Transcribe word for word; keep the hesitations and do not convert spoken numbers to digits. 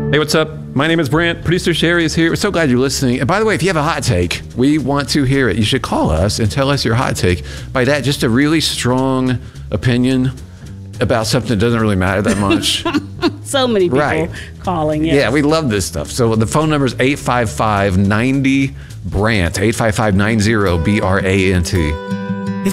Hey, what's up? My name is Brant. Producer Sherry is here. We're so glad you're listening. And by the way, if you have a hot take, we want to hear it. You should call us and tell us your hot take. By that, just a really strong opinion about something that doesn't really matter that much. So many people Right. calling. Yes. Yeah, we love this stuff. So the phone number is eight five five, nine zero, B R A N T, eight five five, nine zero, B R A N T.